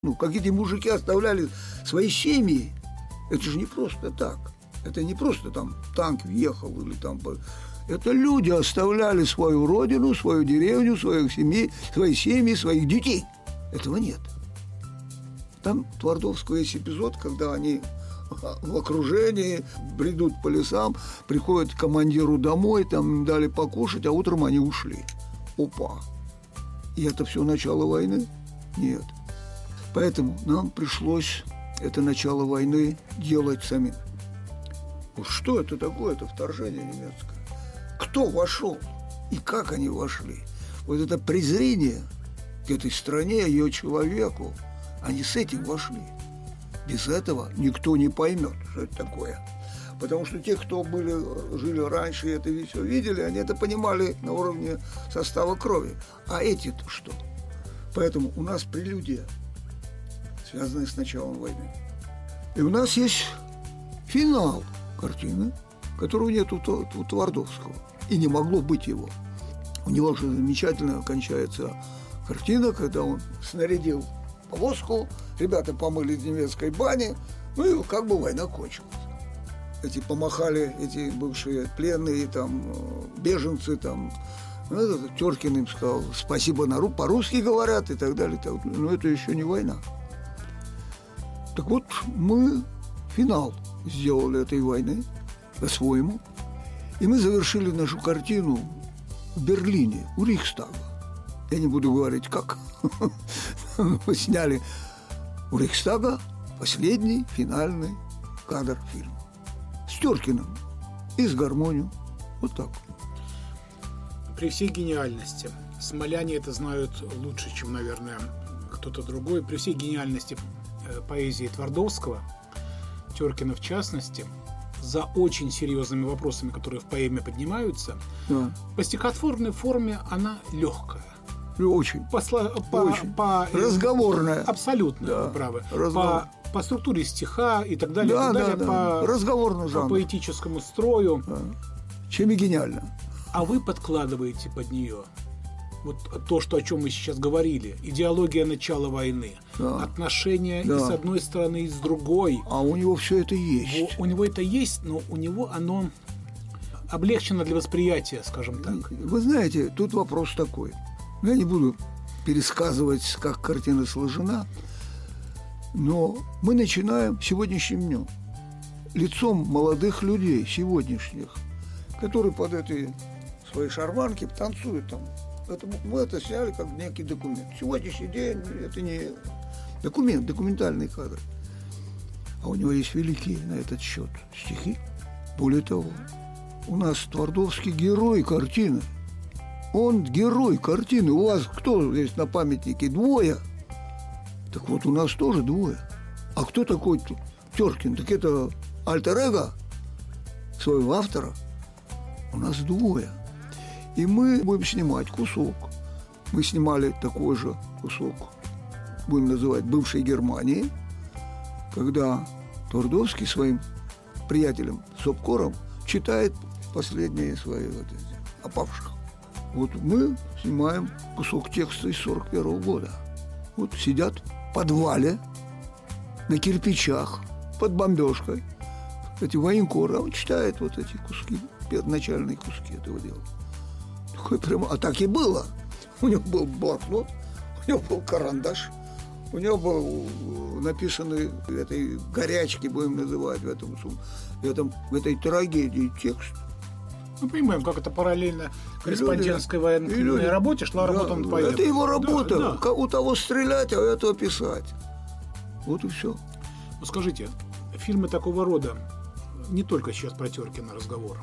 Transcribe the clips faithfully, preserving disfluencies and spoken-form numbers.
Ну, как эти мужики оставляли свои семьи, это же не просто так. Это не просто там танк въехал или там... Это люди оставляли свою родину, свою деревню, своих семей, свои семьи, своих детей. Этого нет. Там Твардовского есть эпизод, когда они в окружении бредут по лесам, приходят к командиру домой, там им дали покушать, а утром они ушли. Опа! И это все начало войны? Нет. Поэтому нам пришлось это начало войны делать самим. Вот что это такое, это вторжение немецкое? Кто вошел и как они вошли? Вот это презрение к этой стране, ее человеку, они с этим вошли. Без этого никто не поймет, что это такое. Потому что те, кто были, жили раньше и это все видели, они это понимали на уровне состава крови. А эти-то что? Поэтому у нас прелюдия, связанная с началом войны. И у нас есть финал картины, которого нет у, у Твардовского. И не могло быть его. У него же замечательно кончается картина, когда он снарядил повозку, ребята помыли в немецкой бане, ну и как бы война кончилась. Эти помахали, эти бывшие пленные, там, беженцы, там, ну, Теркин им сказал, спасибо, на ру, по-русски говорят и так далее, и так далее. Но это еще не война. Так вот, мы финал сделали этой войны по-своему, и мы завершили нашу картину в Берлине, у Рейхстага. Я не буду говорить, как. Мы сняли у Рейхстага последний финальный кадр фильма. С Теркиным и с гармонию. Вот так. При всей гениальности, смоляне это знают лучше, чем, наверное, кто-то другой, при всей гениальности поэзии Твардовского, Теркина в частности, за очень серьезными вопросами, которые в поэме поднимаются, да. По стихотворной форме она легкая. Очень. По, по, очень. По, разговорная. Абсолютно, да. Вы правы. По, по структуре стиха и так далее, да, и так далее да, по, да. Разговорный жанр. По поэтическому строю. Да. Чем и гениально. А вы подкладываете под нее вот то, что, о чем мы сейчас говорили, идеология начала войны, да. Отношения да. И с одной стороны, и с другой. А у него все это есть. У, у него это есть, но у него оно облегчено для восприятия, скажем так. Вы знаете, тут вопрос такой. Я не буду пересказывать, как картина сложена, но мы начинаем сегодняшним днем, лицом молодых людей, сегодняшних, которые под этой своей шарманки танцуют там. Это, мы это сняли как некий документ. Сегодняшний день это не документ, документальный кадр. А у него есть великие на этот счет стихи. Более того, у нас Твардовский герой картины. Он герой картины. У вас кто здесь на памятнике? Двое. Так вот, у нас тоже двое. А кто такой Теркин? Так это альтер-эго своего автора. У нас двое. И мы будем снимать кусок. Мы снимали такой же кусок, будем называть бывшей Германии, когда Твардовский своим приятелем Сопкором читает последние свои вот эти о павших. Вот мы снимаем кусок текста из сорок первого года. Вот сидят в подвале на кирпичах под бомбежкой эти военкоры, а он читает вот эти куски, начальные куски этого дела. Такой прямо, а так и было. У него был блокнот, у него был карандаш, у него был написанный в этой горячке, будем называть, в этом, в этом в этой трагедии текст. Мы понимаем, как это параллельно корреспондентской военной работе шла да, работа над поэтом. Это его работа. Да, да. У того стрелять, а у этого писать. Вот и все. Ну, скажите, фильмы такого рода, не только сейчас про Теркина разговор,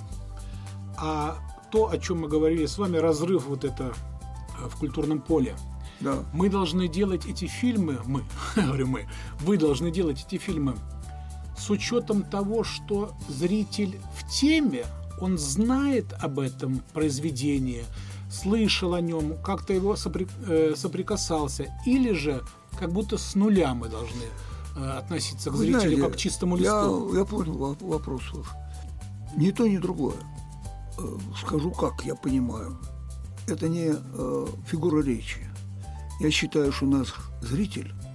а то, о чем мы говорили с вами, разрыв вот это в культурном поле. Да. Мы должны делать эти фильмы, мы, говорю мы, вы должны делать эти фильмы с учетом того, что зритель в теме, он знает об этом произведении, слышал о нем, как-то его сопри... э, соприкасался, или же как будто с нуля мы должны э, относиться к Вы зрителю знаете, как к чистому листу. Я, я понял вопрос. Ни то, ни другое. Скажу, как я понимаю. Это не э, фигура речи. Я считаю, что наш зритель